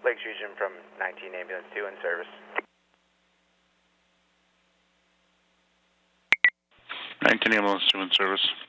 Lakes Region from 19 Ambulance 2 in service. 19 Ambulance 2 in service.